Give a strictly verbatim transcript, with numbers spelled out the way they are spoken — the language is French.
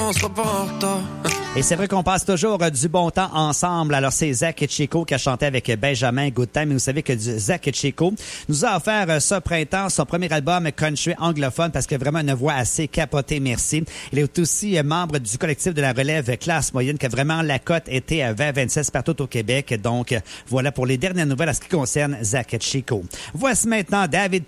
on sera pas en retard. Et c'est vrai qu'on passe toujours euh, du bon temps ensemble. Alors, c'est Zach Chico qui a chanté avec Benjamin Good Time. Et vous savez que Zach Chico nous a offert euh, ce printemps son premier album country anglophone parce qu'il a vraiment une voix assez capotée, merci. Il est aussi euh, membre du collectif de la relève classe moyenne qui a vraiment la cote était à vingt vingt-six partout au Québec. Donc, euh, voilà pour les dernières nouvelles à ce qui concerne Zach Chico. Voici maintenant David